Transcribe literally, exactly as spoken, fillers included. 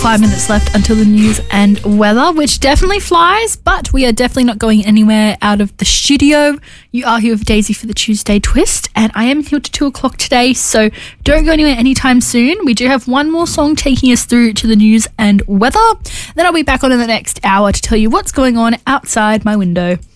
Five minutes left until the news and weather, which definitely flies, but we are definitely not going anywhere out of the studio. You are here with Daisy for the Tuesday Twist, and I am here to two o'clock today, so don't go anywhere anytime soon. We do have one more song taking us through to the news and weather. Then I'll be back on in the next hour to tell you what's going on outside my window.